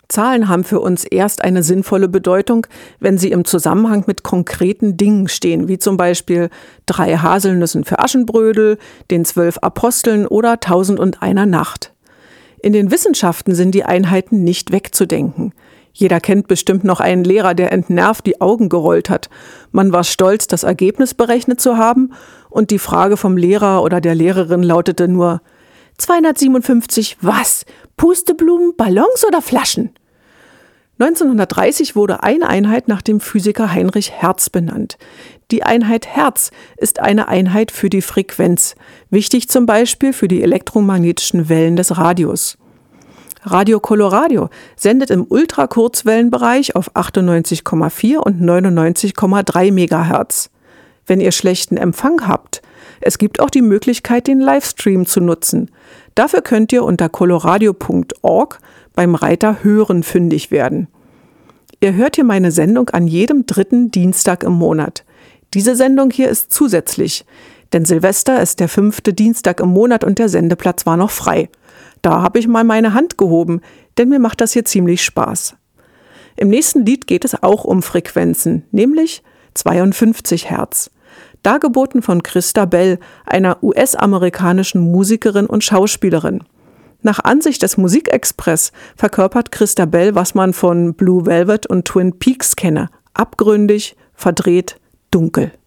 Zahlen haben für uns erst eine sinnvolle Bedeutung, wenn sie im Zusammenhang mit konkreten Dingen stehen, wie zum Beispiel 3 Haselnüssen für Aschenbrödel, den 12 Aposteln oder 1001 Nacht. In den Wissenschaften sind die Einheiten nicht wegzudenken. Jeder kennt bestimmt noch einen Lehrer, der entnervt die Augen gerollt hat. Man war stolz, das Ergebnis berechnet zu haben, und die Frage vom Lehrer oder der Lehrerin lautete nur: 257 was? Pusteblumen, Ballons oder Flaschen? 1930 wurde eine Einheit nach dem Physiker Heinrich Hertz benannt. Die Einheit Hertz ist eine Einheit für die Frequenz, wichtig zum Beispiel für die elektromagnetischen Wellen des Radios. Radio Coloradio sendet im Ultrakurzwellenbereich auf 98,4 und 99,3 Megahertz. Wenn ihr schlechten Empfang habt, es gibt auch die Möglichkeit, den Livestream zu nutzen. Dafür könnt ihr unter coloradio.org beim Reiter Hören fündig werden. Ihr hört hier meine Sendung an jedem 3. Dienstag im Monat. Diese Sendung hier ist zusätzlich, denn Silvester ist der 5. Dienstag im Monat und der Sendeplatz war noch frei. Da habe ich mal meine Hand gehoben, denn mir macht das hier ziemlich Spaß. Im nächsten Lied geht es auch um Frequenzen, nämlich 52 Hertz. Dargeboten von Christa Bell, einer US-amerikanischen Musikerin und Schauspielerin. Nach Ansicht des Musikexpress verkörpert Christa Bell, was man von Blue Velvet und Twin Peaks kenne: abgründig, verdreht, dunkel.